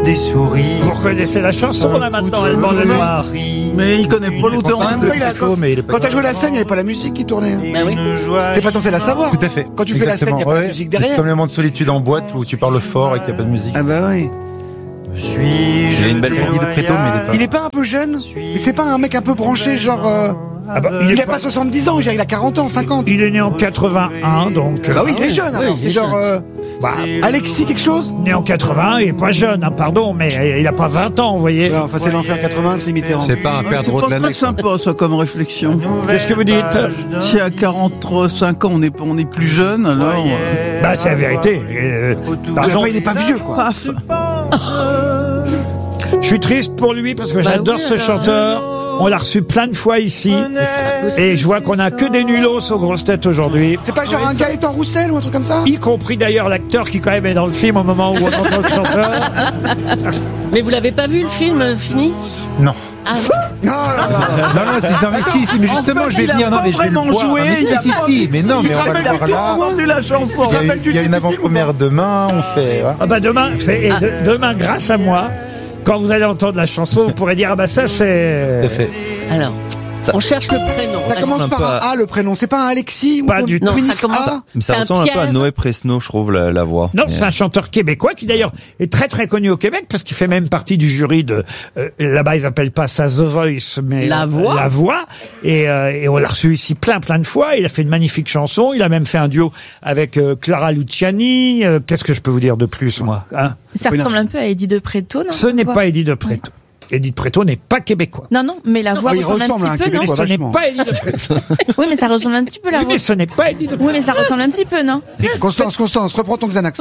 des souris. Vous reconnaissez la chanson là maintenant, Alban Lenoir. Mais il connaît pas l'auteur en même temps. Quand t'as joué la scène, il n'y avait pas la musique qui tournait. Bah oui. T'es pas censé la savoir. Tout à fait. Quand tu fais la scène, il n'y a pas de musique C'est derrière. comme le moment de solitude en boîte où tu parles fort et qu'il n'y a pas de musique. Ah bah oui. Suis-je J'ai une belle Guy de Préto, mais Il est pas un peu jeune? Mais c'est pas un mec un peu branché, genre... Ah bah, il a pas 70 ans, il a 40 ans, 50. Il est né en 81, donc... Bah oui, il est jeune, alors. Oui, C'est genre... Alexis quelque chose? Né en 80, il est pas jeune, hein, pardon, mais il a pas 20 ans, vous voyez. Non, enfin, c'est l'enfer 80, c'est Mitterrand. C'est pas un C'est perdreau de pas l'année. très sympa ça comme réflexion. Qu'est-ce que vous dites? Si à 45 ans on est plus jeune, alors... Bah, c'est la vérité. Pardon. Après, il est pas vieux, quoi. Paf. Je suis triste pour lui parce que j'adore oui, ce alors. chanteur. On l'a reçu plein de fois ici. Et je vois qu'on a que des nulos aux grosses têtes aujourd'hui. C'est pas genre un Gaëtan Roussel ou un truc comme ça? Y compris d'ailleurs l'acteur qui quand même est dans le film au moment où on entend le chanteur. Mais vous l'avez pas vu le film fini? Non. Ah, Non, Si, mais justement, En fait, je vais il a venir. Non, pas mais je vais le vraiment voir. joué, Mais il a si, pas- si, mais non, mais on va le voir là. entendu la chanson. Il y a une avant-première demain, on fait. Ah bah demain, demain, grâce à moi, quand vous allez entendre la chanson, vous pourrez dire ah bah ça c'est. Tout à fait. alors, on cherche le prénom. ça commence par un A, le prénom. C'est pas un Alexis ou Pas un du Non, Dominique ça commence. A? Mais ça C'est un ressemble un peu à Pierre. Noé Presno, je trouve, la voix. Non, c'est un chanteur québécois qui d'ailleurs est très très connu au Québec parce qu'il fait même partie du jury de là-bas ils appellent pas ça The Voice mais La Voix. La Voix et on l'a reçu ici plein de fois. Il a fait une magnifique chanson. Il a même fait un duo avec Clara Luciani. Qu'est-ce que je peux vous dire de plus moi hein? Ça ressemble un peu à Eddie de Préto, non? Ce n'est pas Eddie de Préto. Eddie de Préto n'est pas québécois. Non, mais la voix il ressemble ressemble à un un petit peu, non? Mais Québécois. ce n'est vachement. pas Eddie de Préto. Oui, mais ça ressemble un petit peu la Oui, voix. mais ce n'est pas Eddie de Préto. Oui, mais ça ressemble un petit peu, non? Constance, reprends ton Xanax.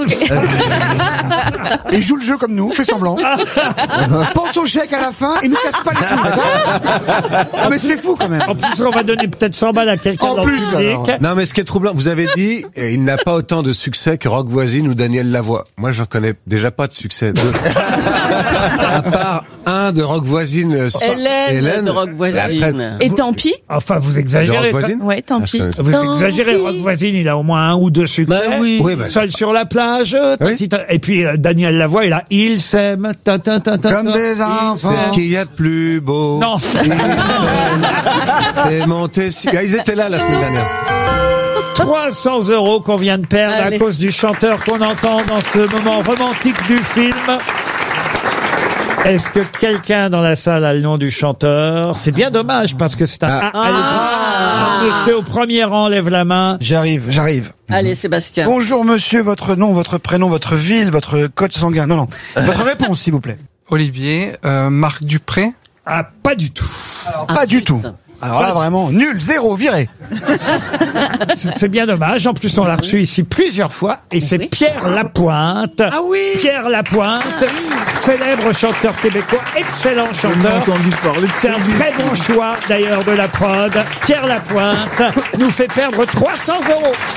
Et joue le jeu comme nous, fais semblant. Pense au chèque à la fin et nous casse pas les couilles, d'accord? Ah, mais c'est fou quand même. En plus, on va donner peut-être 100 balles à quelqu'un En dans plus, le public. alors. Non, mais ce qui est troublant, vous avez dit, il n'a pas autant de succès que Rock Voisine ou Daniel Lavoie. Moi, j'en connais déjà pas de succès. À part un de Rock Voisine. Hélène de Rock Voisine. Et tant pis. Enfin, vous De exagérez. Rock Voisine Ouais, tant pis. Vous Tant exagérez, pis. Rock Voisine, il a au moins 1 ou 2 succès. Bah oui. Oui, bah. Seul sur la plage. Oui. Et puis Daniel Lavoie, il a Il s'aime. Comme des enfants. C'est ce qu'il y a de plus beau. Non. C'est monté. Ils étaient là la semaine dernière. 300 € qu'on vient de perdre Allez. à cause du chanteur qu'on entend dans ce moment romantique du film. Est-ce que quelqu'un dans la salle a le nom du chanteur? C'est bien dommage parce que c'est un... Allez, monsieur au premier rang, lève la main. J'arrive. Allez, Sébastien. Bonjour monsieur, votre nom, votre prénom, votre ville, votre code sanguin. Non. Votre réponse, s'il vous plaît. Olivier, Marc Dupré. Ah, pas du tout. Alors, pas du tout. Alors là, vraiment, nul, 0, viré. C'est bien dommage. En plus, on l'a reçu ici plusieurs fois. Et c'est Oui. Pierre Lapointe. Ah oui. Pierre Lapointe, célèbre chanteur québécois, excellent J'ai chanteur. entendu parler de C'est un très bon choix d'ailleurs de la prod. Pierre Lapointe nous fait perdre 300 €.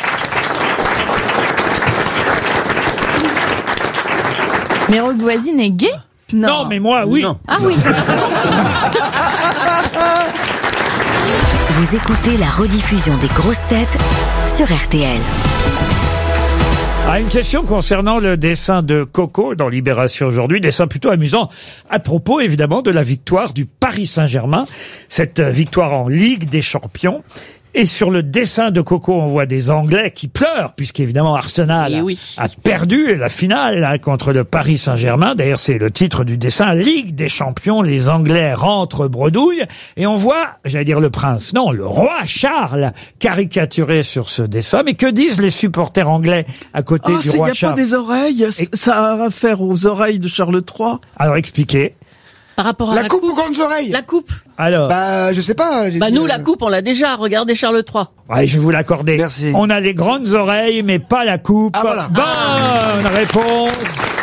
Mais Rock Voisine est gay? Non, mais moi, oui. Non. Ah oui. Vous écoutez la rediffusion des grosses têtes sur RTL. Ah, une question concernant le dessin de Coco dans Libération aujourd'hui, dessin plutôt amusant à propos évidemment de la victoire du Paris Saint-Germain, cette victoire en Ligue des Champions. Et sur le dessin de Coco, on voit des Anglais qui pleurent, puisqu'évidemment Arsenal Et oui. a perdu la finale contre le Paris Saint-Germain. D'ailleurs, c'est le titre du dessin, Ligue des Champions. Les Anglais rentrent bredouille. Et on voit, j'allais dire le prince, non, le roi Charles caricaturé sur ce dessin. Mais que disent les supporters anglais à côté du Il n'y roi a Charles? pas des oreilles. Ça a affaire aux oreilles de Charles III. Alors expliquez. Par rapport à La coupe aux grandes oreilles. La coupe. Alors, Bah, je sais pas. Bah nous, la coupe, on l'a déjà. Regardez Charles III. ouais, je vais vous l'accorder. Merci. On a les grandes oreilles, mais pas la coupe. Ah, voilà. Bonne réponse.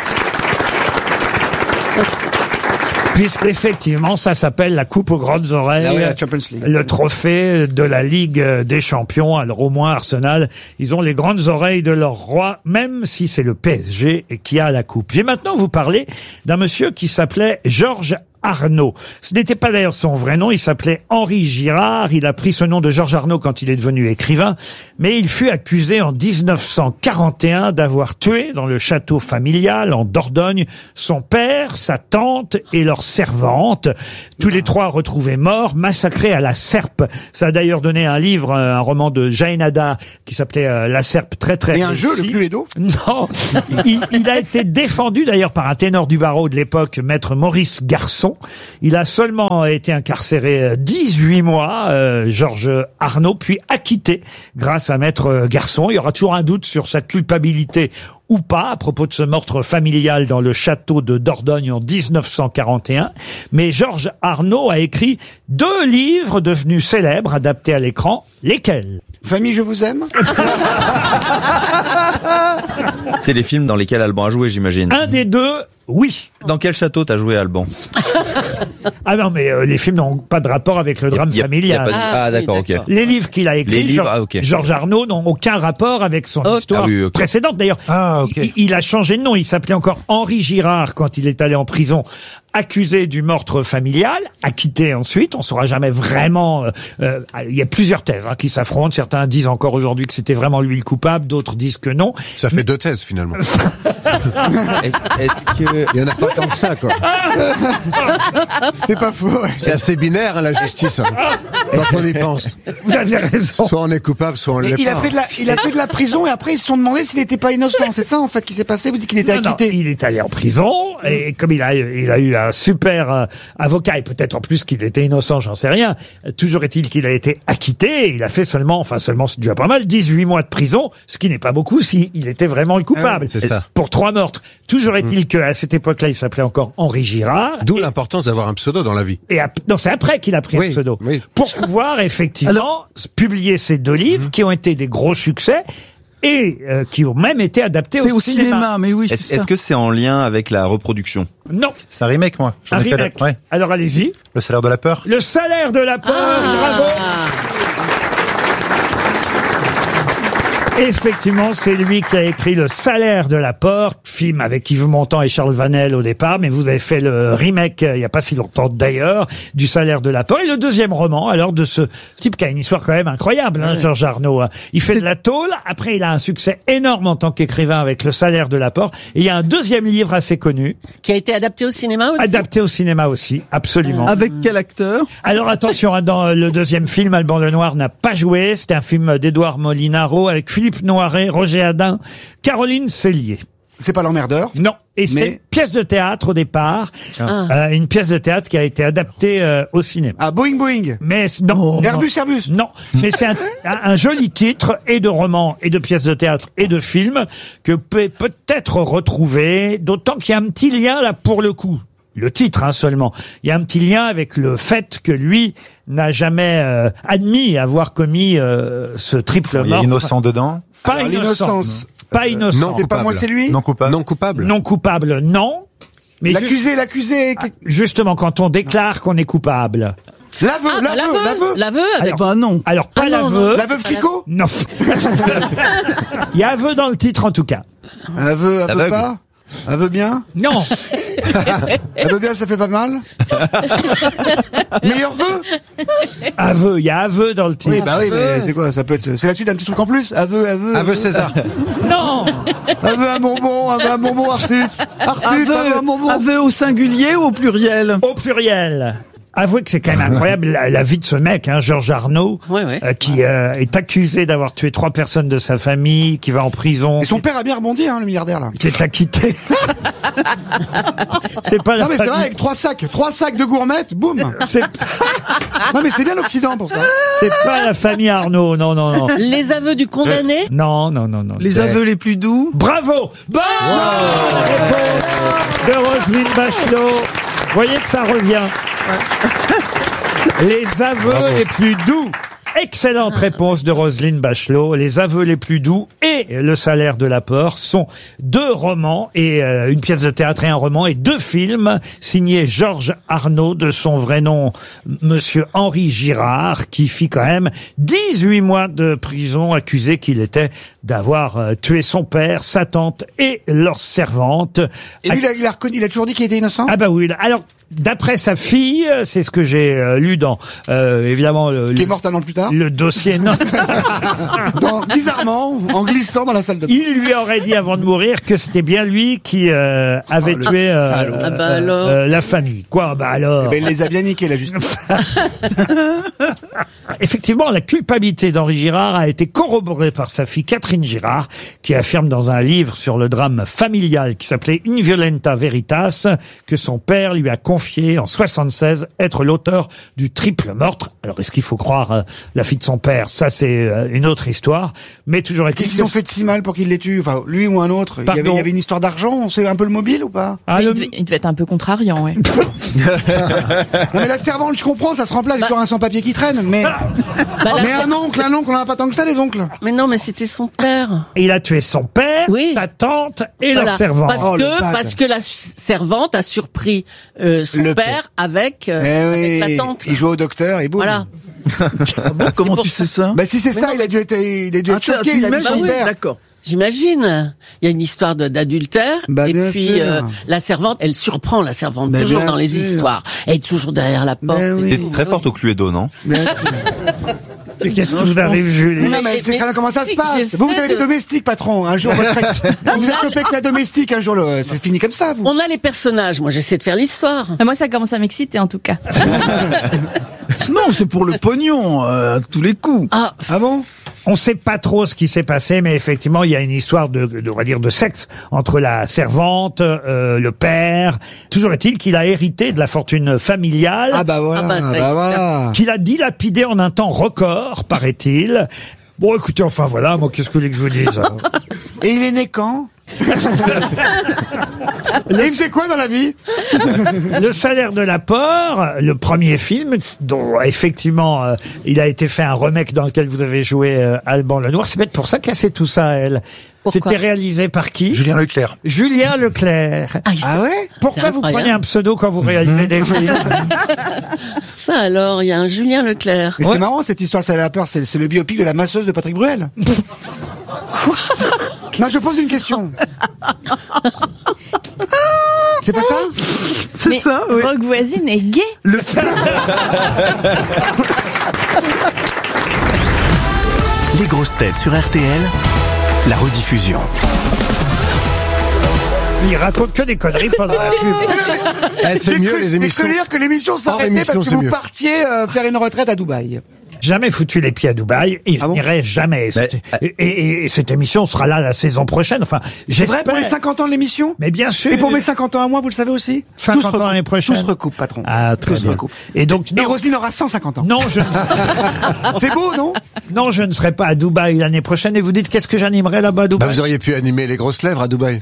Puisqu'effectivement, ça s'appelle la coupe aux grandes oreilles. Ah ouais, la Champions League. Le trophée de la Ligue des Champions. Alors au moins Arsenal, ils ont les grandes oreilles de leur roi, même si c'est le PSG qui a la coupe. Je vais maintenant vous parler d'un monsieur qui s'appelait Georges Arnaud. Ce n'était pas d'ailleurs son vrai nom, il s'appelait Henri Girard, il a pris ce nom de Georges Arnaud quand il est devenu écrivain, mais il fut accusé en 1941 d'avoir tué dans le château familial en Dordogne son père, sa tante et leur servante, tous les trois retrouvés morts, massacrés à la serpe. Ça a d'ailleurs donné un livre, un roman de Jaénada qui s'appelait La serpe, très très Et un réussi. jeu, le Cluedo. Non, il a été défendu d'ailleurs par un ténor du barreau de l'époque, maître Maurice Garçon. Il a seulement été incarcéré 18 mois, Georges Arnaud, puis acquitté grâce à maître Garçon. Il y aura toujours un doute sur sa culpabilité ou pas à propos de ce meurtre familial dans le château de Dordogne en 1941. Mais Georges Arnaud a écrit 2 livres devenus célèbres, adaptés à l'écran. Lesquels? Famille, je vous aime. C'est les films dans lesquels Alban a joué, j'imagine. Un des 2, oui. Dans quel château t'as joué, Alban? Ah non, mais les films n'ont pas de rapport avec le drame familial. Ah, d'accord, ok. Les livres qu'il a écrits, Georges Arnaud, n'ont aucun rapport avec son histoire précédente. D'ailleurs, il a changé de nom. Il s'appelait encore Henri Girard quand il est allé en prison, accusé du meurtre familial, acquitté ensuite. On ne saura jamais vraiment... il y a plusieurs thèses qui s'affrontent. Certains disent encore aujourd'hui que c'était vraiment lui le coupable, d'autres disent que non. Ça fait 2 thèses, finalement. Est-ce que... Il y en a pas tant que ça, quoi. C'est pas faux. Ouais. C'est assez binaire, la justice. Quand on y pense. Vous avez raison. Soit on est coupable, soit on l'est pas. Il a fait de la prison et après ils se sont demandé s'il n'était pas innocent. C'est ça en fait qui s'est passé. Vous dites qu'il était acquitté. Non, il est allé en prison et comme il a eu un super avocat et peut-être en plus qu'il était innocent, j'en sais rien. Toujours est-il qu'il a été acquitté. Et il a fait seulement c'est déjà pas mal, 18 mois de prison, ce qui n'est pas beaucoup s'il était vraiment le coupable. C'est ça. Pour 3 meurtres. Toujours est-il qu'à cette époque-là, il s'appelait encore Henri Girard. D'où l'importance d'avoir un pseudo dans la vie. Et non, c'est après qu'il a pris un pseudo. Oui. Pour pouvoir effectivement publier ces 2 livres qui ont été des gros succès et qui ont même été adaptés au cinéma. Mais oui, Est-ce que c'est en lien avec la reproduction? Non. C'est un remake, moi. Un remake. Ouais. Alors allez-y. Le salaire de la peur. Le salaire de la peur. Bravo. Effectivement, c'est lui qui a écrit Le salaire de la peur, film avec Yves Montand et Charles Vanel au départ, mais vous avez fait le remake il n'y a pas si longtemps d'ailleurs, du Salaire de la peur. Et le deuxième roman, alors, de ce type qui a une histoire quand même incroyable, Georges Arnaud. Il fait de la tôle, après il a un succès énorme en tant qu'écrivain avec Le salaire de la peur. Et il y a un deuxième livre assez connu. Qui a été adapté au cinéma aussi? Adapté au cinéma aussi, absolument. Avec quel acteur? Alors attention, dans le deuxième film, Alban Lenoir n'a pas joué. C'était un film d'Édouard Molinaro avec Philippe Noiret, Roger Hadin, Caroline Cellier. C'est pas l'emmerdeur? Non. Et c'était une pièce de théâtre au départ. Une pièce de théâtre qui a été adaptée au cinéma. Ah, Boing. Mais non. Airbus. Non. Mais c'est un joli titre, et de roman, et de pièce de théâtre, et de film, que peut peut-être retrouver, d'autant qu'il y a un petit lien là pour le coup. Le titre seulement. Il y a un petit lien avec le fait que lui n'a jamais admis avoir commis ce triple meurtre. Il est innocent dedans. Pas innocent. Pas innocent. Non, C'est pas moi, c'est lui? Non coupable. Non coupable. Non coupable, non. Mais L'accusé. justement, quand on déclare qu'on est coupable. L'aveu avec... non. Alors, pas l'aveu. La veuve Clicquot? Non. Il y a aveu dans le titre, en tout cas. Aveu pas? Aveu bien? Non. Aveu bien, ça fait pas mal? Meilleur vœu? Aveu, il y a aveu dans le titre. Oui, bah oui, mais c'est quoi? Ça peut être, c'est la suite d'un petit truc en plus? Aveu César. Non. Aveu un bonbon, Arthus, un bonbon. Aveu au singulier ou au pluriel? Au pluriel. Avouez que c'est quand même incroyable la vie de ce mec, Georges Arnaud, qui est accusé d'avoir tué 3 personnes de sa famille, qui va en prison. Et son père a bien rebondi, le milliardaire là. Qui est acquitté. C'est pas la non mais famille. c'est vrai, avec 3 sacs de gourmettes, boum. Non mais c'est bien l'Occident pour ça. C'est pas la famille Arnaud, non. Les aveux du condamné? Non. Les aveux les plus doux? Bravo. Bonne réponse de Roselyne Bachelot. Vous voyez que ça revient. Les aveux les plus doux. Excellente réponse de Roselyne Bachelot. Les aveux les plus doux et Le salaire de la peur sont 2 romans et une pièce de théâtre et un roman et 2 films signés Georges Arnaud, de son vrai nom Monsieur Henri Girard, qui fit quand même 18 mois de prison accusé qu'il était d'avoir tué son père, sa tante et leur servante. Et lui, il a reconnu, il a toujours dit qu'il était innocent? Ah bah oui. Alors, d'après sa fille, c'est ce que j'ai lu dans, évidemment, qui est morte un an plus tard. le dossier. Non. Bizarrement, en glissant dans la salle de bain. Il lui aurait dit avant de mourir que c'était bien lui qui avait tué la famille. Quoi, bah alors. Eh ben, il les a bien niqués, la justice. Effectivement, la culpabilité d'Henri Girard a été corroborée par sa fille Catherine Girard, qui affirme dans un livre sur le drame familial qui s'appelait In Violenta Veritas que son père lui a confié en 76 être l'auteur du triple meurtre. Alors, est-ce qu'il faut croire la fille de son père? Ça, c'est une autre histoire. Mais toujours est-il... Qu'est-ce qu'ils ont fait de si mal pour qu'il les tue? Enfin, lui ou un autre? Il y avait une histoire d'argent? On sait un peu le mobile ou pas? Ah, Il devait être un peu contrariant, ouais. Non, mais la servante, je comprends, ça se remplace, il y a toujours un sans-papier qui traîne, mais... mais un oncle, on en a pas tant que ça, les oncles. Mais non, mais c'était son père. Il a tué son père, sa tante et leur servante. Parce que la servante a surpris son père avec sa tante. Il joue au docteur et boum. Voilà. Comment tu sais ça? Bah si c'est ça, il a dû être choqué, il a vu son père. D'accord. J'imagine. Il y a une histoire d'adultère. Bah, et bien puis, sûr. La servante, elle surprend la servante. Bah, toujours bien dans les sûr. histoires. Elle est toujours derrière la porte. Bah, oui. T'es très forte au Cluedo, non? Et qu'est-ce qui vous arrive, Julie? Non, mais c'est quand même comment ça se passe. Vous avez de- des domestiques, patron. Un jour, vous avez chopé avec la domestique, un jour, c'est fini comme ça, vous. On a les personnages. Moi, j'essaie de faire l'histoire. Moi, ça commence à m'exciter, en tout cas. Non, c'est pour le pognon, à tous les coups. Ah bon? On sait pas trop ce qui s'est passé, mais effectivement, il y a une histoire on va dire, de sexe entre la servante, le père. Toujours est-il qu'il a hérité de la fortune familiale. Ah bah voilà, voilà. Qu'il a dilapidé en un temps record, paraît-il. Bon, écoutez, enfin voilà, moi, qu'est-ce que vous voulez que je vous dise? Et il est né quand? Il faisait quoi dans la vie? Le salaire de l'apport, le premier film, dont effectivement il a été fait un remake dans lequel vous avez joué Alban Lenoir. C'est peut-être pour ça qu'elle sait tout ça, elle. Pourquoi? C'était réalisé par qui? Julien Leclerc. Julien Leclerc. Ah ouais? Pourquoi vous incroyable. prenez un pseudo quand vous réalisez des films? Ça alors, il y a un Julien Leclerc. Mais c'est marrant cette histoire, ça a peur, c'est le biopic de la masseuse de Patrick Bruel. Quoi? Non, je pose une question. C'est pas ça? Mais Rogue Voisine est gay. Les grosses têtes sur RTL, la rediffusion. Il raconte que des conneries pendant la pub. C'est mieux les émissions. C'est dire que l'émission s'arrêtait émission, parce que c'est vous mieux. partiez faire une retraite à Dubaï. Jamais foutu les pieds à Dubaï, et je n'irai jamais. Et cette émission sera là la saison prochaine. Enfin, C'est vrai j'espère. pour les 50 ans de l'émission? Mais bien sûr. Et pour mes 50 ans à moi, vous le savez aussi? 50 ans l'année prochaine. Tout se recoupe, patron. Ah, très Tout se bien. recoupe. Et donc, Et Roselyne aura 150 ans. non, je C'est beau, non? non, je ne serai pas à Dubaï l'année prochaine. Et vous dites, qu'est-ce que j'animerai là-bas à Bah, Dubaï? vous auriez pu animer les grosses lèvres à Dubaï.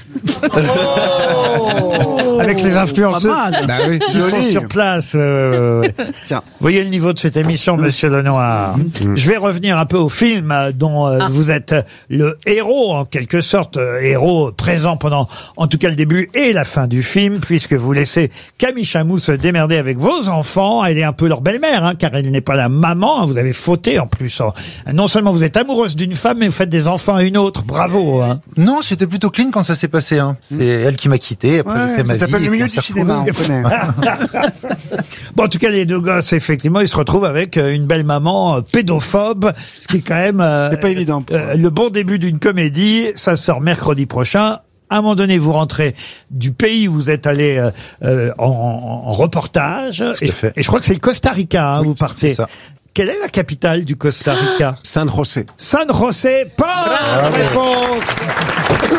Avec les influenceurs Bah oui. qui sont Joli. sur place. Tiens. Voyez le niveau de cette émission, Monsieur Lenoir. Je vais revenir un peu au film dont vous êtes le héros, en quelque sorte, héros présent pendant, en tout cas, le début et la fin du film, puisque vous laissez Camille Chamou se démerder avec vos enfants. Elle est un peu leur belle-mère, hein, car elle n'est pas la maman. Vous avez fauté en plus. Non seulement vous êtes amoureuse d'une femme, mais vous faites des enfants à une autre. Bravo. Hein. Non, c'était plutôt clean quand ça s'est passé. Hein. C'est elle qui m'a quitté. Après, j'ai fait ma Ça vie. s'appelle et le puis milieu on du s'est cinéma, on retrouvés. connaît. Bon, en tout cas, les deux gosses, effectivement, ils se retrouvent avec une belle maman pédophobe, ce qui est quand même C'est pas évident. le bon début d'une comédie. Ça sort mercredi prochain. À un moment donné, vous rentrez du pays où vous êtes allé en reportage. Et je crois que c'est le Costa Rica, hein, Oui, vous partez. c'est ça. Quelle est la capitale du Costa Rica? San José. San José. Bonne réponse.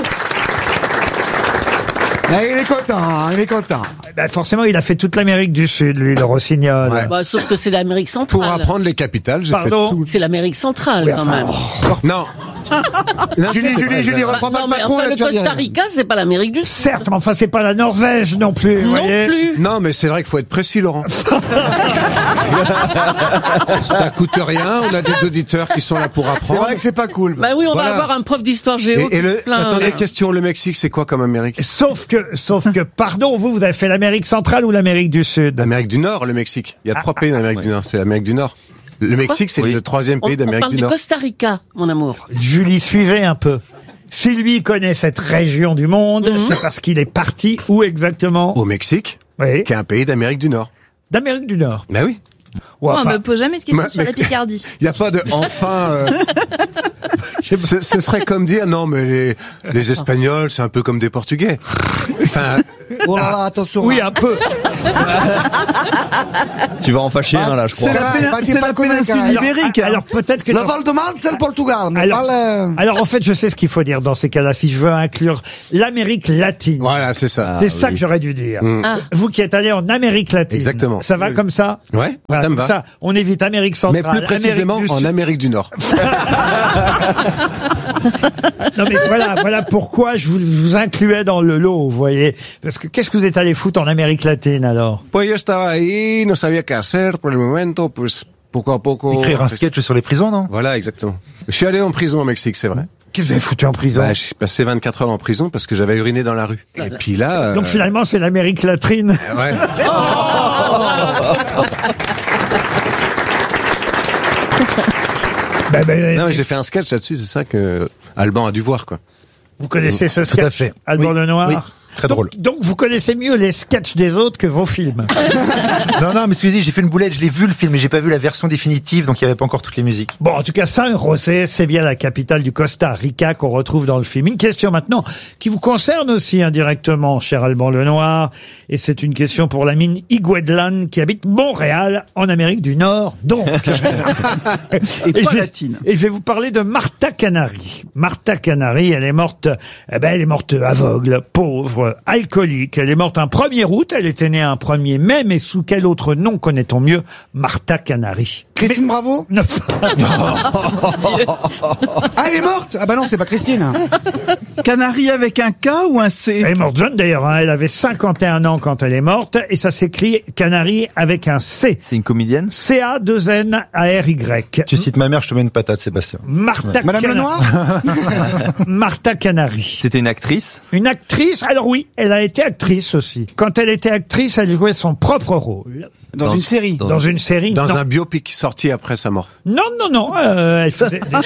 Ah, il est content, hein, il est content. Ben, forcément, il a fait toute l'Amérique du Sud, lui, le Rossignol. Ouais. Bah, sauf que c'est l'Amérique Pour centrale. apprendre les capitales, j'ai fait Pardon? tout. C'est l'Amérique centrale, Oui, quand enfin, même. Non. Non, Julie, c'est vrai, Julie, bah, reprends pas Non, le mais patron, enfin, là, le tu vas dire Costa rien. Rica, c'est pas l'Amérique du Sud. Certes, mais enfin, c'est pas la Norvège non plus, vous Non voyez. plus. Non, mais c'est vrai qu'il faut être précis, Laurent. Ça coûte rien. On a des auditeurs qui sont là pour C'est apprendre. vrai que c'est pas cool. Bah oui, on Voilà. va avoir un prof d'histoire géo qui se plaint. attendez, question, le Mexique, c'est quoi comme Amérique? Sauf que, pardon, vous avez fait l'Amérique centrale ou l'Amérique du Sud? L'Amérique du Nord, le Mexique. Il y a trois pays en Amérique du Nord. C'est l'Amérique du Nord. Le Mexique, c'est le troisième pays On d'Amérique parle du du Nord. Costa Rica, mon amour. Julie, suivez un peu. Si lui connaît cette région du monde, c'est parce qu'il est parti où exactement? Au Mexique, Oui. qui est un pays d'Amérique du Nord. D'Amérique du Nord. Ben oui. Ou On enfin, me pose jamais de questions Mais- sur la Picardie. Il n'y a pas de enfin. Ce serait comme dire non, mais les Espagnols, c'est un peu comme des Portugais. Enfin, Oh là là, attention. oui, un peu. Tu vas en fâcher un là, je crois. C'est la, Ouais, c'est la péninsule alors, ibérique. Alors peut-être que Le dans- Val-de-Marne, c'est le Portugal. Mais Alors- pas le... alors en fait, je sais ce qu'il faut dire dans ces cas-là. Si je veux inclure l'Amérique latine, voilà, c'est ça. c'est ça que j'aurais dû dire. Ah. Vous qui êtes allé en Amérique latine, Exactement. ça va comme ça? Ouais, Voilà, ça me comme va. ça, on évite Amérique Mais centrale, plus précisément Amérique du en Sud. Amérique du Nord. Non mais voilà pourquoi je vous incluais dans le lot, vous voyez. Parce que qu'est-ce que vous êtes allé foutre en Amérique latine alors? Pues yo estaba ahí, no sabía qué hacer por el momento, pues poco a poco. Écrire un sketch sur les prisons, non? Voilà, exactement. Je suis allé en prison au Mexique, c'est vrai. Qu'est-ce que vous avez foutu en prison? Bah, j'ai passé 24 heures en prison parce que j'avais uriné dans la rue. Et puis là. Donc finalement c'est l'Amérique latine. Ouais. Ben, Non, mais j'ai fait un sketch là-dessus, c'est ça que Alban a dû voir, quoi. vous connaissez ce sketch, Tout à fait. Alban Oui. Lenoir? Oui. Très drôle. Donc vous connaissez mieux les sketchs des autres que vos films. Non, mais ce que je dis, j'ai fait une boulette, je l'ai vu le film, mais j'ai pas vu la version définitive, donc il y avait pas encore toutes les musiques. Bon, en tout cas, San José, c'est bien la capitale du Costa Rica qu'on retrouve dans le film. Une question maintenant qui vous concerne aussi indirectement, cher Alban Lenoir, et c'est une question pour l'amine Iguedlan qui habite Montréal, en Amérique du Nord, donc. Et pas je vais- latine. Et je vais vous parler de Martha Canary. Martha Canary, elle est morte, elle est morte aveugle, pauvre, alcoolique. Elle est morte un 1er août, elle était née un 1er mai, mais sous quel autre nom connaît-on mieux Martha Canary? Christine Bravo? Non. Ah, elle est morte? Ah bah non, c'est pas Christine. Canary avec un K ou un C? Elle est morte jeune d'ailleurs, hein. Elle avait 51 ans quand elle est morte, et ça s'écrit Canary avec un C. C'est une comédienne? C-A-2-N-A-R-Y. Tu cites ma mère, je te mets une patate, Sébastien. Martha Madame Canary. Lenoir? Martha Canary. C'était une actrice? Une actrice, alors oui, elle a été actrice aussi. Quand elle était actrice, elle jouait son propre rôle. Dans une série. Dans une série. Dans non. un biopic sorti après sa mort. Non, elle faisait des...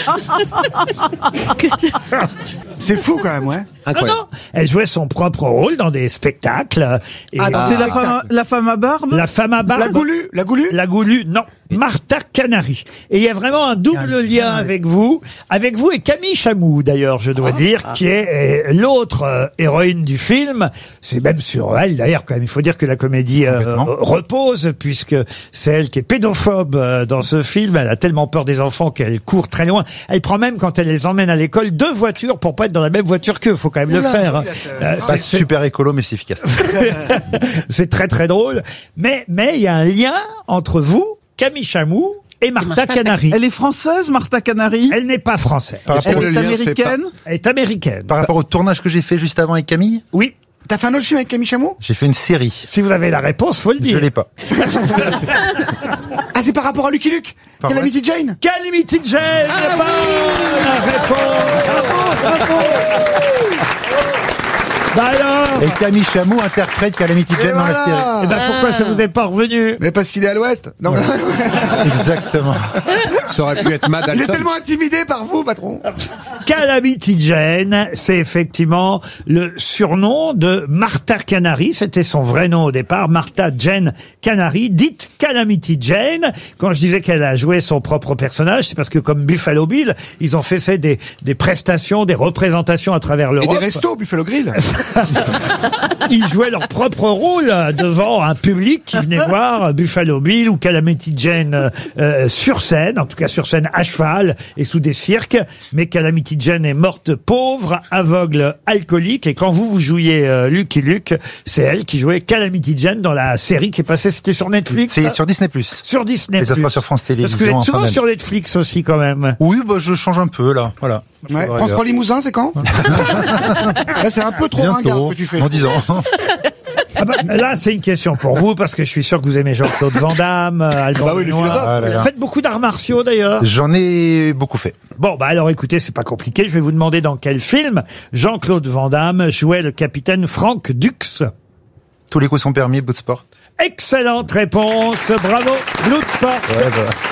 C'est fou quand même, ouais. Non, Incroyable. non, elle jouait son propre rôle dans des spectacles. Et C'est la femme à barbe? la femme à barbe. La Goulue? La Goulue? La Goulue, non. Martha Canary. Et il y a vraiment un double lien avec vous et Camille Chamou, d'ailleurs, je dois dire, qui est l'autre héroïne du film. C'est même sur elle, d'ailleurs, quand même. Il faut dire que la comédie Complètement. repose, puisque c'est elle qui est pédophobe dans ce film. Elle a tellement peur des enfants qu'elle court très loin. Elle prend même, quand elle les emmène à l'école, 2 voitures pour pas être dans la même voiture qu'eux. Faut quand même le Oula, faire. hein. Pas super écolo, mais c'est efficace. C'est très très drôle. Mais il y a un lien entre vous, Camille Chamou, et Martha Canary. Elle est française, Martha Canary? Elle n'est pas française. Est-ce que Elle le est lien, c'est américaine? Elle est américaine. Par rapport au tournage que j'ai fait juste avant avec Camille, Oui. T'as fait un autre film avec Camille Chamou? j'ai fait une série. Si vous avez la réponse, faut le Je dire. l'ai pas. Ah, c'est par rapport à Lucky Luke? Pas Calamity Jane? Calamity Jane, bonne réponse. Bah alors. Et Camille Chamou interprète Calamity Jane dans la voilà. série. Eh ben pourquoi ça vous est pas revenu? Mais parce qu'il est à l'ouest. Non, Exactement. Ça aurait pu être Mad il est Alton. tellement intimidé par vous, patron. Calamity Jane, c'est effectivement le surnom de Martha Canary. C'était son vrai nom au départ, Martha Jane Canary, dite Calamity Jane. Quand je disais qu'elle a joué son propre personnage, c'est parce que comme Buffalo Bill, ils ont fait des prestations, des représentations à travers Et l'Europe. des restos, Buffalo Grill. Ils jouaient leur propre rôle devant un public qui venait voir Buffalo Bill ou Calamity Jane sur scène, en tout cas sur scène à cheval et sous des cirques. Mais Calamity Jane est morte pauvre, aveugle, alcoolique. Et quand vous jouiez Lucky Luke, c'est elle qui jouait Calamity Jane dans la série qui est passée, c'était sur Netflix. C'est ça sur Disney+. Sur Disney+. Et ça sera sur France Parce Télévisions. que vous êtes en fin souvent d'année. sur Netflix aussi quand même. Oui, bah, je change un peu, là. Voilà. Ouais. Voilà. Transport Limousin, c'est quand? Là, c'est un peu trop ringard, Bientôt, ce que tu fais. dans 10 ans. Ah bah, là, c'est une question pour vous, parce que je suis sûr que vous aimez Jean-Claude Van Damme, Alban Bah oui, le Lenoir. philosophe. Ah là là. Faites beaucoup d'arts martiaux d'ailleurs. J'en ai beaucoup fait. Bon, bah alors écoutez, c'est pas compliqué. Je vais vous demander dans quel film Jean-Claude Van Damme jouait le capitaine Frank Dux. Tous les coups sont permis, Bloodsport. Excellente réponse, bravo, Bloodsport. Ouais, bah.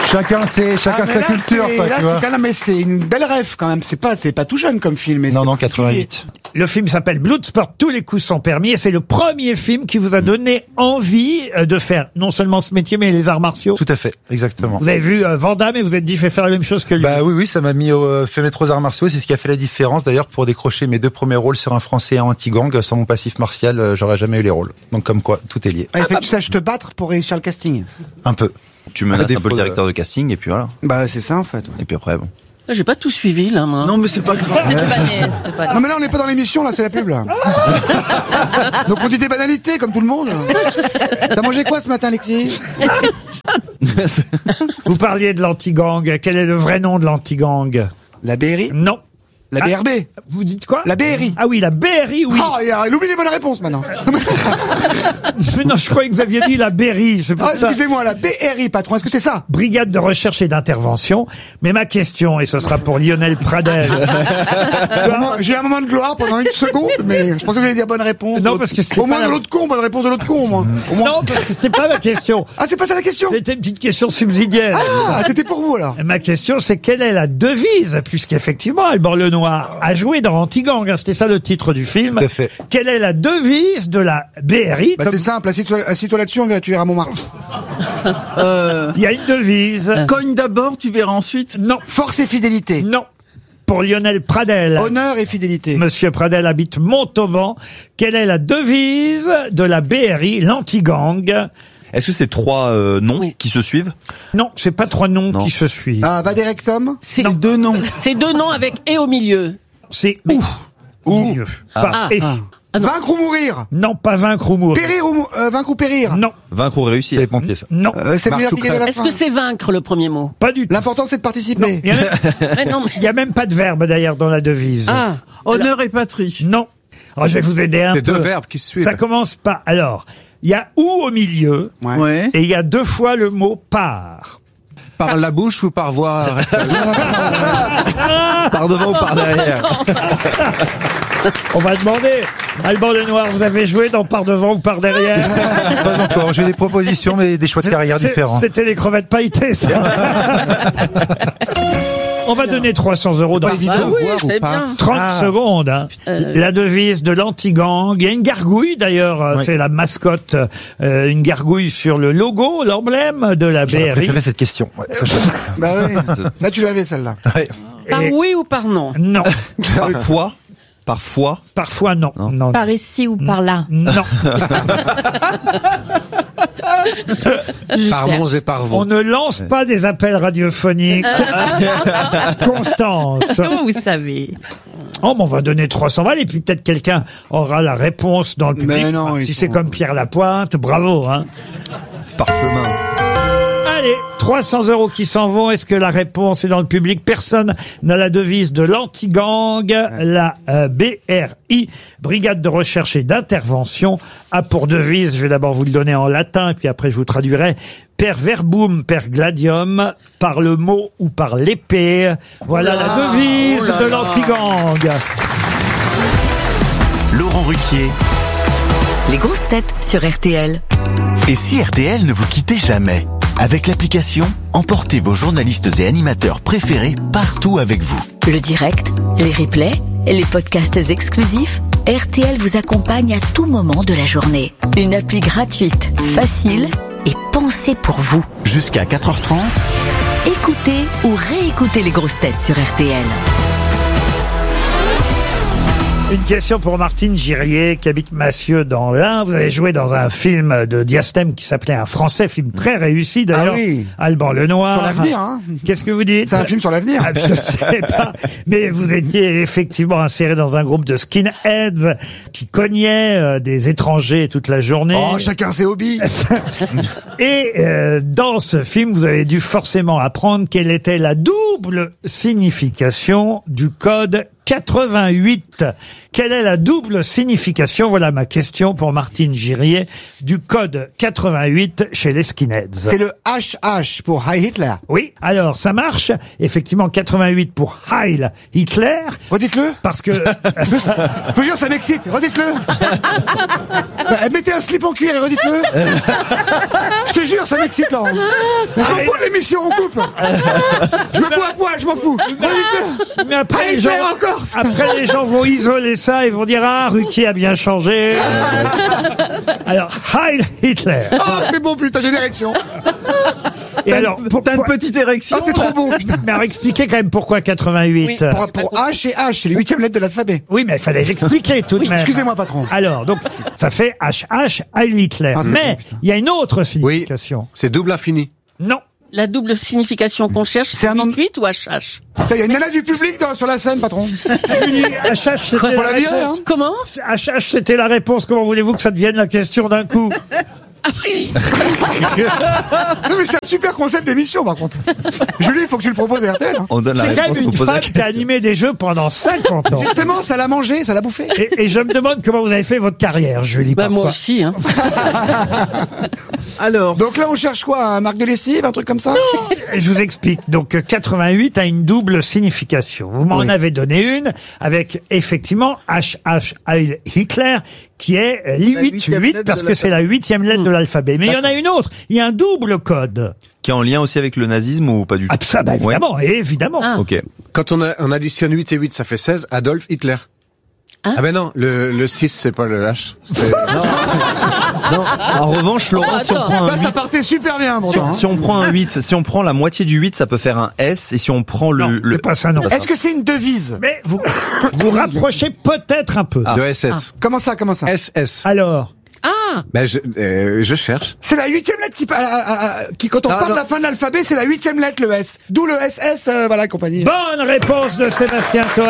Chacun sa culture, quoi, Là, tu vois. c'est quand même, mais c'est une belle rêve quand même. C'est pas tout jeune comme film. Mais Non, 88. Le film s'appelle Bloodsport, tous les coups sont permis, et c'est le premier film qui vous a donné envie de faire non seulement ce métier, mais les arts martiaux. Tout à fait, exactement. Vous avez vu Van Damme et vous êtes dit, je vais faire la même chose que lui. Bah oui, ça m'a fait mettre aux arts martiaux. C'est ce qui a fait la différence d'ailleurs pour décrocher mes 2 premiers rôles sur un Français et un anti-gang. Sans mon passif martial, j'aurais jamais eu les rôles. Donc comme quoi, tout est lié. il fait que tu saches te battre pour réussir le casting. Un peu. Tu menaces un peu le directeur de casting et puis voilà. Bah c'est ça en fait. Et puis après, bon. J'ai pas tout suivi, là, moi. Non, mais c'est pas grave. C'est du Bannier, c'est pas Non mais là on n'est pas dans l'émission, là c'est la pub là. Donc on dit des banalités comme tout le monde. T'as mangé quoi ce matin, Alexis? Vous parliez de l'anti-gang. Quel est le vrai nom de l'anti-gang? La BRI? Non. La BRB? Vous dites quoi? La BRI. Ah oui, la BRI, oui. Oh, il oublie les bonnes réponses maintenant. Mais non, je croyais que vous aviez dit la BRI, c'est pour ça. Excusez-moi, la BRI, patron, est-ce que c'est ça? Brigade de recherche et d'intervention. Mais ma question, et ce sera pour Lionel Pradel. J'ai eu un moment de gloire pendant une seconde, mais je pensais que vous alliez dire bonne réponse. Non, parce que c'était au moins pas de l'autre con, bonne réponse de l'autre con, au moins. Non, parce que c'était pas ma question. Ah, c'est pas ça la question? C'était une petite question subsidiaire. Ah, c'était pour vous, alors. Ma question, c'est quelle est la devise, puisqu'effectivement, Alban Lenoir a joué dans Anti-Gang, hein, c'était ça le titre du film. Tout à fait. Quelle est la devise de la BRI? Bah, c'est simple, assis-toi là-dessus, tu verras Montmartre. Il y a une devise. Cogne d'abord, tu verras ensuite. Non. Force et fidélité. Non. Pour Lionel Pradel. Honneur et fidélité. Monsieur Pradel habite Montauban. Quelle est la devise de la BRI, l'anti-gang? Est-ce que c'est 3 noms qui se suivent? Non, c'est pas 3 noms qui se suivent. Ah, Vaderectum? C'est 2 noms. C'est 2 noms avec et au milieu. C'est ou. Ou. Pas et. Vaincre ou mourir? Non, pas vaincre ou mourir. Périr ou vaincre ou périr? Non. Vaincre ou réussir? Les pompiers, ça. Non. C'est le meilleur qui gagne à la Est-ce fin. que c'est vaincre le premier mot? Pas du tout. L'important c'est de participer. Il y a même, Mais non, mais... il y a même pas de verbe d'ailleurs dans la devise. Ah, Honneur et patrie. Non. Alors, je vais vous aider un peu. C'est 2 verbes qui se suivent. Ça commence pas. Alors, il y a ou au milieu. Ouais. Et il y a 2 fois le mot par. Par la bouche ou par voie Par devant ou par derrière? On va demander. Alban Lenoir, vous avez joué dans par devant ou par derrière? Pas encore. J'ai des propositions, mais des choix de carrière différents. C'était les crevettes pailletées, ça. On va donner 300 € dans Ah oui, c'est bien. 30 secondes. Hein. La devise de l'anti-gang. Il y a une gargouille d'ailleurs, c'est la mascotte, une gargouille sur le logo, l'emblème de la J'aurais BRI. préféré cette question. Ouais, ça, Bah oui. Là tu l'avais celle-là. ouais. Par oui ou par non? Non. Parfois. Parfois. Parfois non. Non. Par ici ou par là. Non. par Mons et par Vaux. On ne lance pas des appels radiophoniques. Constance. Comment vous savez? Oh, mais on va donner 300 balles et puis peut-être quelqu'un aura la réponse dans le public. Mais non, Enfin, ils si sont- c'est comme Pierre Lapointe, bravo. Hein. Parchemin. Allez, 300 € qui s'en vont. Est-ce que la réponse est dans le public? Personne n'a la devise de l'anti-gang. La BRI, Brigade de recherche et d'intervention, a pour devise, je vais d'abord vous le donner en latin, et puis après je vous traduirai, per verbum, per gladium, par le mot ou par l'épée. Voilà la devise de l'anti-gang. Laurent Ruquier. Les grosses têtes sur RTL. Et si RTL ne vous quittait jamais? Avec l'application, emportez vos journalistes et animateurs préférés partout avec vous. Le direct, les replays, les podcasts exclusifs. RTL vous accompagne à tout moment de la journée. Une appli gratuite, facile et pensée pour vous. Jusqu'à 4h30, Écoutez ou réécoutez les grosses têtes sur RTL. Une question pour Martine Girier qui habite Massieu dans l'Ain. Vous avez joué dans un film de Diastème qui s'appelait Un Français, film très réussi d'ailleurs. Ah oui. Alban Lenoir. Sur l'avenir, hein. Qu'est-ce que vous dites? C'est un film sur l'avenir. Ah, je sais pas. Mais vous étiez effectivement inséré dans un groupe de skinheads qui cognaient des étrangers toute la journée. Oh, chacun ses hobbies. Et dans ce film, vous avez dû forcément apprendre quelle était la double signification du code 88. Quelle est la double signification, voilà ma question pour Martine Girier, du code 88 chez les skinheads? C'est le HH pour Heil Hitler. Oui, alors ça marche. Effectivement, 88 pour Heil Hitler. Redites-le. Parce que... Je vous jure, ça m'excite. Redites-le. Mettez un slip en cuir et redites-le. Je te jure, ça m'excite, Laurent. Je m'en fous de l'émission, on coupe. Je me fous à poil, je m'en fous. Redites-le. Mais après, Heil Hitler encore. Après, les gens vont isoler ça et vont dire, ah, Ruquier a bien changé. Alors, Heil Hitler. Oh, c'est bon, putain, j'ai une érection. Et alors, T'as une petite érection. Oh, c'est trop bon, putain. Mais alors, expliquez quand même pourquoi 88. Oui. Pour H et H, c'est les 8e lettres de l'alphabet. Oui, mais il fallait l'expliquer tout de Oui, même. excusez-moi, patron. Alors, donc, ça fait HH, Heil Hitler. Ah, c'est Mais, bon, il y a une autre Oui, signification. c'est double infini. Non. La double signification qu'on cherche, C'est c'est un nom- 88 ou HH? Il y a une nana du public sur la scène, patron. Julie, HH, c'était Faut la la virer, réponse. hein. Comment? HH, c'était la réponse. Comment voulez-vous que ça devienne la question d'un coup? Ah oui. Non, mais c'est un super concept d'émission, par contre. Julie, il faut que tu le proposes à RTL. Hein. On donne la C'est quand réponse même qu'on une pose à la femme qui a question. animé des jeux pendant 50 ans. Justement, ça l'a mangé, ça l'a bouffé. Et je me demande comment vous avez fait votre carrière, Julie, Bah, parfois. moi aussi, hein. Alors, Donc là, on cherche quoi? Un marque de lessive, un truc comme ça? Et je vous explique. Donc, 88 a une double signification. Vous m'en avez donné une avec, effectivement, HH Heil Hitler, qui est La huitième 88 lettre parce de que c'est la 8e lettre de l'alphabet. Mais il y en a une autre. Il y a un double code. Qui est en lien aussi avec le nazisme ou pas du tout? Ah, ça, bah, évidemment, évidemment. Ah. Ok. Quand on additionne 8 et 8, ça fait 16. Adolf Hitler. Hein? Ah ben non, le 6, c'est pas le H. C'est- Non, en revanche, Laurent, si on attends. prend Là, un ça 8, partait super bien, pourtant. si on prend un 8, si on prend la moitié du 8, ça peut faire un S, et si on prend Non, c'est pas ça, non. Est-ce que c'est une devise? Mais vous vous rapprochez peut-être un peu. Ah. De SS. Comment ça? SS. Alors, Ah! Ben je cherche. C'est la 8e lettre qui quand on Non, parle de non. la fin de l'alphabet, c'est la 8e lettre, le S. D'où le SS, voilà, compagnie. bonne réponse de Sébastien Toen.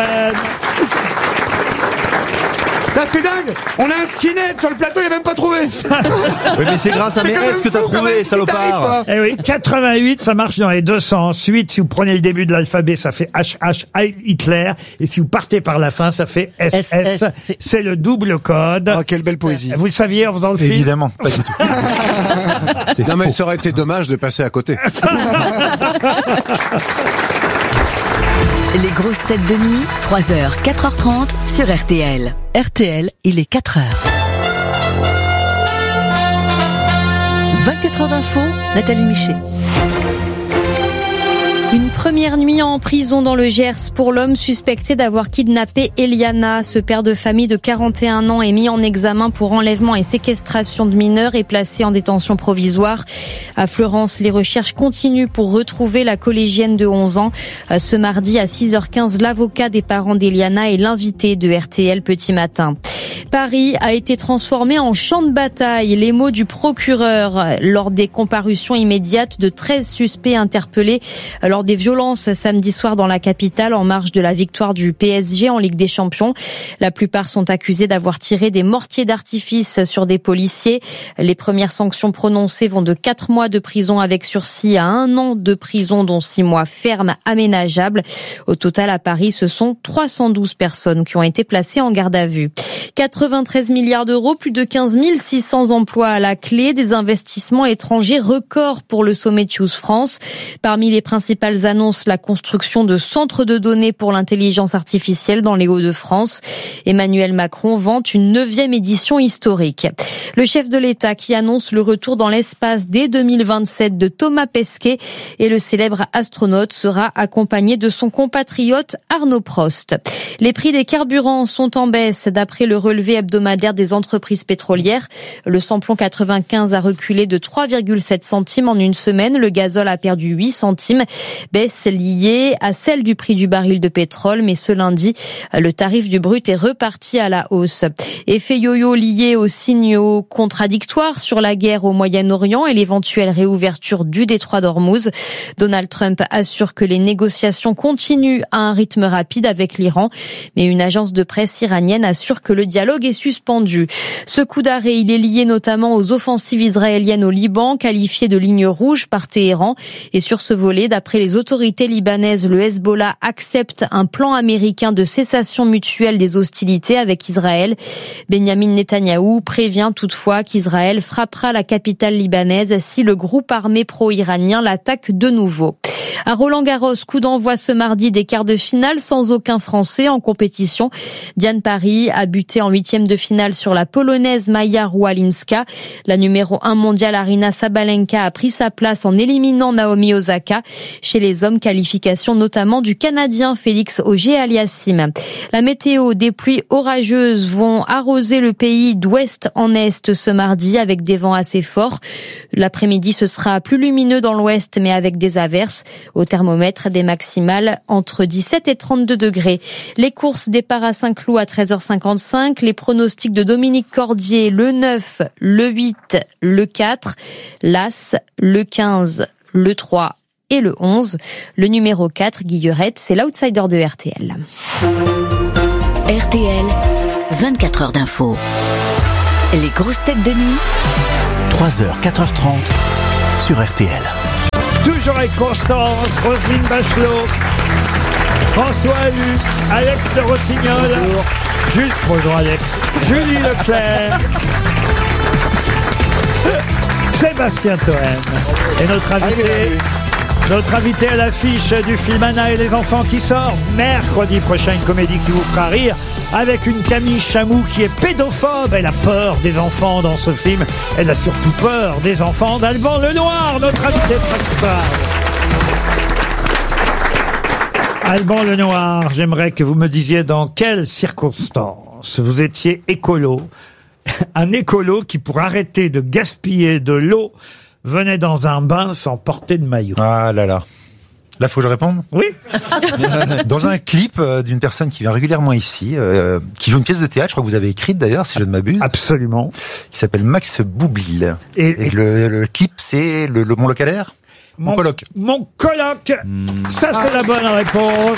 Là, c'est dingue. On a un skinhead sur le plateau, il a même pas trouvé. Oui, mais c'est grâce à mes C'est quand S même que t'as fou, quand trouvé, même, si t'arrives salopard. pas. Eh oui, 88, ça marche dans les deux sens. Ensuite, si vous prenez le début de l'alphabet, ça fait HH Heil Hitler. Et si vous partez par la fin, ça fait SS. SS. C'est le double code. Oh, quelle belle poésie. Vous le saviez en faisant le film? Évidemment, pas du tout. Non mais ça aurait été dommage de passer à côté. Les grosses têtes de nuit, 3h, 4h30 sur RTL. RTL, il est 4h. 24 heures d'info, Nathalie Michet. Une première nuit en prison dans le Gers pour l'homme suspecté d'avoir kidnappé Eliana. Ce père de famille de 41 ans est mis en examen pour enlèvement et séquestration de mineurs et placé en détention provisoire. À Fleurance, les recherches continuent pour retrouver la collégienne de 11 ans. Ce mardi à 6h15, l'avocat des parents d'Eliana est l'invité de RTL Petit Matin. Paris a été transformé en champ de bataille. Les mots du procureur lors des comparutions immédiates de 13 suspects interpellés lors des violences samedi soir dans la capitale en marge de la victoire du PSG en Ligue des Champions. La plupart sont accusés d'avoir tiré des mortiers d'artifice sur des policiers. Les premières sanctions prononcées vont de 4 mois de prison avec sursis à 1 an de prison, dont 6 mois fermes aménageables. Au total, à Paris, ce sont 312 personnes qui ont été placées en garde à vue. 93 milliards d'euros, plus de 15 600 emplois à la clé, des investissements étrangers records pour le sommet de Choose France. Parmi les principales annonces, la construction de centres de données pour l'intelligence artificielle dans les Hauts-de-France. Emmanuel Macron vante une 9e édition historique. Le chef de l'État qui annonce le retour dans l'espace dès 2027 de Thomas Pesquet et le célèbre astronaute sera accompagné de son compatriote Arnaud Prost. Les prix des carburants sont en baisse d'après le relevé hebdomadaire des entreprises pétrolières. Le samplon 95 a reculé de 3,7 centimes en une semaine. Le gazole a perdu 8 centimes. Baisse liée à celle du prix du baril de pétrole. Mais ce lundi, le tarif du brut est reparti à la hausse. Effet yo-yo lié aux signaux contradictoires sur la guerre au Moyen-Orient et l'éventuelle réouverture du détroit d'Ormuz. Donald Trump assure que les négociations continuent à un rythme rapide avec l'Iran. Mais une agence de presse iranienne assure que le dialogue est suspendu. Ce coup d'arrêt, il est lié notamment aux offensives israéliennes au Liban, qualifiées de ligne rouge par Téhéran. Et sur ce volet, d'après les les autorités libanaises, le Hezbollah, accepte un plan américain de cessation mutuelle des hostilités avec Israël. Benyamin Netanyahou prévient toutefois qu'Israël frappera la capitale libanaise si le groupe armé pro-iranien l'attaque de nouveau. À Roland-Garros, coup d'envoi ce mardi des quarts de finale sans aucun Français en compétition. Diane Parry a buté en 8e de finale sur la Polonaise Maja Rualinska. La numéro 1 mondiale Aryna Sabalenka a pris sa place en éliminant Naomi Osaka. Chez les hommes, qualification notamment du Canadien Félix Auger-Aliassime. La météo, des pluies orageuses vont arroser le pays d'ouest en est ce mardi avec des vents assez forts. L'après-midi, ce sera plus lumineux dans l'ouest mais avec des averses. Au thermomètre, des maximales entre 17 et 32 degrés. Les courses, départ à Saint-Cloud à 13h55. Les pronostics de Dominique Cordier, le 9, le 8, le 4, l'As, le 15, le 3 et le 11. Le numéro 4, Guillerette, c'est l'outsider de RTL. RTL, 24 heures d'info. Les grosses têtes de nuit. 3h, 4h30 sur RTL. Toujours avec Constance, Roselyne Bachelot, François Hallus, Alex de Rossignol, bonjour Alex, Julie Leclerc, Sébastien Toen et notre invité à l'affiche du film Anna et les enfants qui sort mercredi prochain, une comédie qui vous fera rire avec une Camille Chamou qui est pédophobe. Elle a peur des enfants dans ce film. Elle a surtout peur des enfants d'Alban Lenoir, notre invité principal. Alban Lenoir, j'aimerais que vous me disiez dans quelles circonstances vous étiez écolo. Un écolo qui, pour arrêter de gaspiller de l'eau, venait dans un bain sans porter de maillot. Ah là là. Là, faut que je réponde ? Oui. Dans un clip d'une personne qui vient régulièrement ici, qui joue une pièce de théâtre, je crois que vous avez écrite d'ailleurs, si je ne m'abuse. Absolument. Qui s'appelle Max Boublil. Et le clip, c'est mon locataire ? Mon coloc. Mon coloc. Ça, c'est la bonne réponse.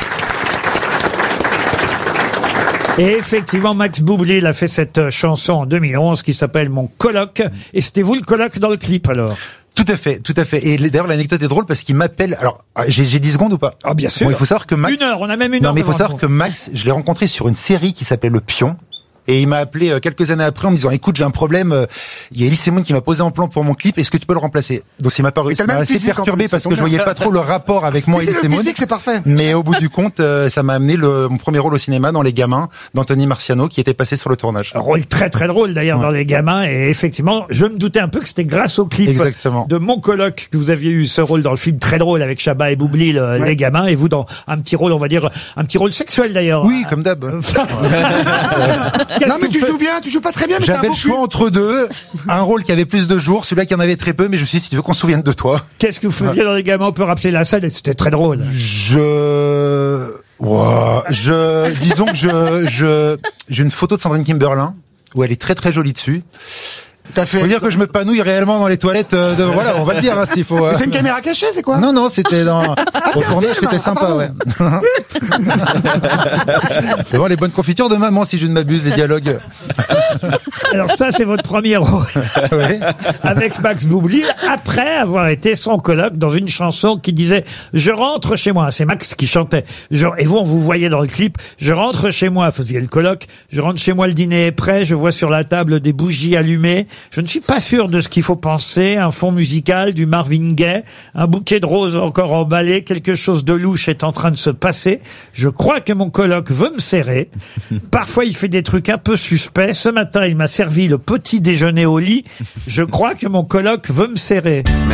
Et effectivement, Max Boublil a fait cette chanson en 2011 qui s'appelle Mon coloc. Et c'était vous le coloc dans le clip alors ? Tout à fait, tout à fait. Et d'ailleurs, l'anecdote est drôle parce qu'il m'appelle. Alors, j'ai 10 secondes ou pas ? Ah, bien sûr. Bon, il faut savoir que Max. 1 heure, on a même 1 heure. Non, mais il faut savoir que Max, je l'ai rencontré sur une série qui s'appelait Le Pion. Et il m'a appelé quelques années après en me disant, écoute, j'ai un problème, il y a Elie Semoun qui m'a posé un plan pour mon clip, est-ce que tu peux le remplacer? Donc il m'a paru assez perturbé parce que je voyais pas trop le rapport avec moi et Elie Semoun. C'est parfait. Mais au bout du compte, ça m'a amené mon premier rôle au cinéma dans Les Gamins d'Anthony Marciano qui était passé sur le tournage. Un rôle très très drôle d'ailleurs dans Les Gamins, et effectivement, je me doutais un peu que c'était grâce au clip de Mon coloc que vous aviez eu ce rôle dans le film très drôle avec Chabat et Boublil, Les Gamins, et vous dans un petit rôle, on va dire, un petit rôle sexuel d'ailleurs. Oui, comme d'hab. Non mais tu joues bien, tu joues pas très bien, mais j'avais le choix entre deux, un rôle qui avait plus de jours, celui-là qui en avait très peu, mais je me suis dit, si tu veux qu'on se souvienne de toi. Qu'est-ce que vous faisiez dans Les Gamins? On peut rappeler la scène, et c'était très drôle. Disons que j'ai une photo de Sandrine Kimberlin, où elle est très très jolie dessus. Faut dire que je me panouille réellement dans les toilettes voilà, on va le dire, s'il faut. C'est une caméra cachée, c'est quoi? Non, c'était au tournage, c'était sympa, ouais. C'est voir les bonnes confitures de maman, si je ne m'abuse, les dialogues. Alors ça, c'est votre premier rôle. Oui. Avec Max Boublil, après avoir été son coloc dans une chanson qui disait « Je rentre chez moi ». C'est Max qui chantait. Et vous, on vous voyait dans le clip. « Je rentre chez moi », faisait le coloc. « Je rentre chez moi, le dîner est prêt. Je vois sur la table des bougies allumées. Je ne suis pas sûr de ce qu'il faut penser. Un fond musical, du Marvin Gaye, un bouquet de roses encore emballé. Quelque chose de louche est en train de se passer. Je crois que mon coloc veut me serrer. Parfois, il fait des trucs un peu suspects. Ce matin, il m'a servi le petit déjeuner au lit. Je crois que mon coloc veut me serrer. »